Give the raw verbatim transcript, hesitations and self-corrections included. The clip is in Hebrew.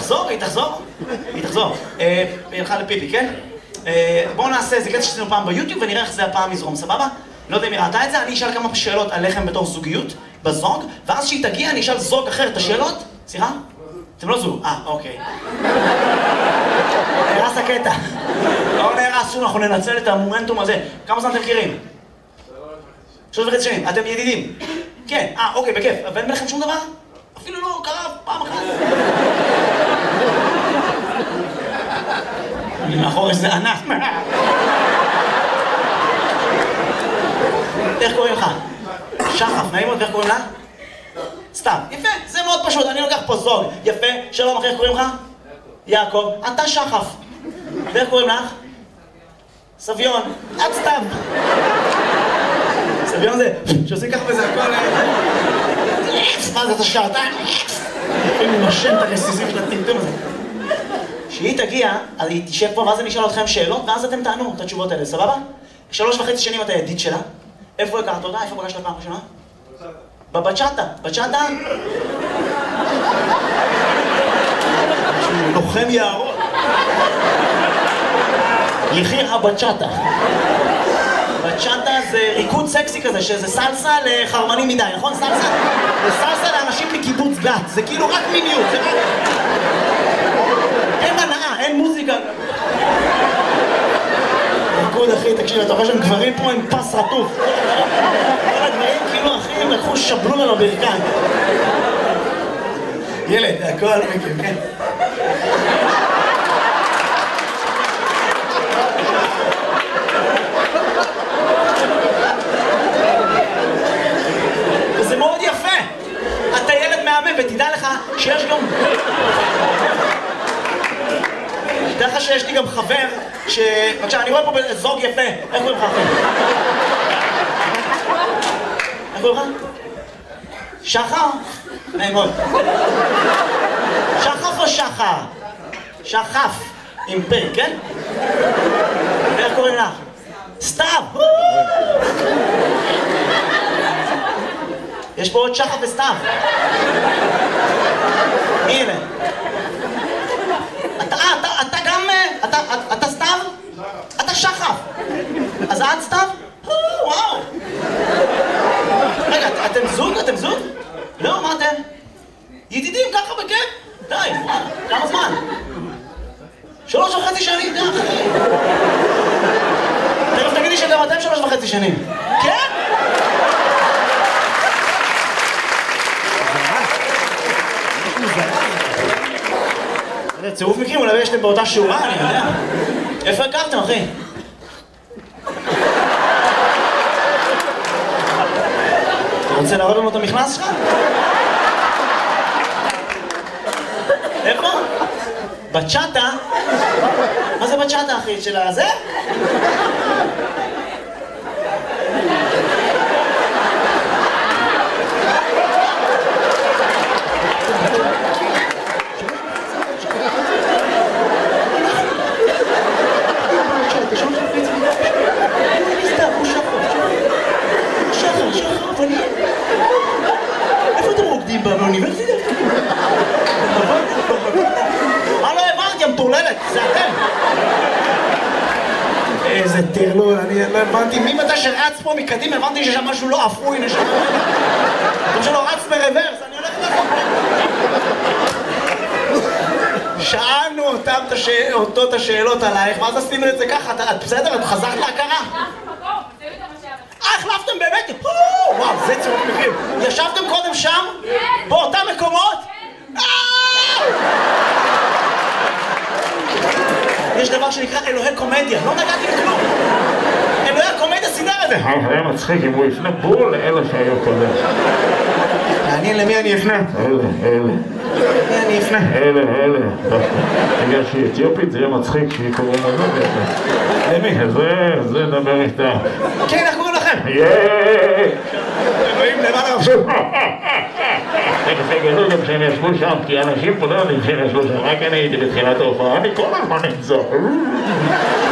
תחזור, היא תחזור. היא תחזור. היא הלכה לפיפי, כן? בואו נעשה, זה קטע שעשינו פעם ביוטיוב ונראה איך זה הפעם יזרום, סבבה? לא יודע אם היא ראתה את זה, אני אשאל כמה שאלות עליכם בתור זוגיות, בזוג, ואז שהיא תגיע אני אשאל זוג אחר את השאלות. סליחה? אתם לא זוג. אה, אוקיי. נהרס הקטע. לא נהרס שוב, אנחנו ננצל את המומנטום הזה. כמה זמן אתם מכירים? שלוש וחצי שנים. אתם ידידים? כן. אה, אוקיי, בכיף. ואין ביניכם שום דבר? אפילו לא קרה פעם אחת. מאחור איזה ענף. איך קוראים לך? שחף, נעים מאוד, ואיך קוראים לה? סתם. יפה, זה מאוד פשוט, אני לוקח פה זוג. יפה, שלום אחי, איך קוראים לך? יעקב. אתה שחף. ואיך קוראים לך? סביון. את סתם. סביון זה, שעושים ככה וזה הכל... מה זה, אתה שעתיים? אם הוא נושם את הרסיסים של הטמטום הזה. כשהיא תגיע, אז היא תשב פה, ואז אני אשאל אתכם שאלות, ואז אתם תענו את התשובות האלה, סבבה? שלוש וחצי שנים אתה ידיד שלה. איפה הכרת אותה? איפה פגשת פעם ראשונה? בבצ'אטה. בצ'אטה? לוחם יערות. יחיר הבצ'אטה. בצ'אטה זה ריקוד סקסי כזה, שזה סלסה לחרמנים מדי, נכון? סלסה? זה סלסה לאנשים מקיבוץ גת, זה כאילו רק מיניות, זה רק... אין מנעה, אין מוזיקה. ריקוד אחי, תקשיב, אתה רואה שם גברים פה עם פס רטוף. כל הגברים כאילו אחי, הם לקחו שבלון על הברכיים. ילד, הכל מכיר, כן? וזה מאוד יפה. אתה ילד מהמם, ותדע לך שיש גם... תדע לך שיש לי גם חבר ש... בבקשה, אני רואה פה זוג יפה. איך קוראים לך אחי? איך קוראים לך? שחר? נעים מאוד. שחף או שחר? שחף. עם פ', כן? ואיך קוראים לך? סתיו! יש פה עוד שחף וסתיו. הנה. אתה, אתה, אתה גם... אתה, אתה סתיו? אתה שחף. אז את סתיו? וואו. רגע, אתם זוג? אתם זוג? לא, מה אתם? ידידים ככה בכיף? די, וואלה, כמה זמן? שלוש וחצי שנים, די אחי. תכף תגידי שגם אתם שלוש וחצי שנים. כן? צירוף מקרים, אולי יש להם באותה שורה, אני יודע. איפה הכרתם, אחי? אתה רוצה להראות לנו את המכנס שלך? איפה? בצ'אטה? מה זה בצ'אטה, אחי? של הזה? איפה אתם רוקדים באוניברסיטה? מה לא הבנתי, המטורללת? זה אתם! איזה טרלול, אני לא הבנתי. מי מתי שרץ פה מקדימה, הבנתי שיש שם משהו לא אפוי, נשמע. כמו שלא רץ ברוורס, אני הולך לפה. שאלנו אותו את השאלות עלייך, ואז עשינו את זה ככה. את בסדר? את חזרת להכרה? אה, החלפתם באמת? וואו, זה צירוף מקרים. ישבתם קודם שם? באותם מקומות? יש דבר שנקרא אלוהי קומדיה, לא נגעתי בכלום. אלוהי הקומדיה סידר את זה. היה מצחיק אם הוא יפנה בול לאלה שהיו קודם. מעניין למי אני אפנה? אלה, אלה. למי אני אפנה? אלה, אלה. בגלל שהיא אתיופית זה יהיה מצחיק שהיא קוראים לזה. למי? זה, זה דבר איתה. כן, איך קוראים לכם? יאיי! אלוהים למעלה רבשו. תכף יגלו גם שהם ישבו שם, כי אנשים פה לא יודעים שהם ישבו שם, רק אני הייתי בתחילת ההופעה, אני כל הזמן נמצא.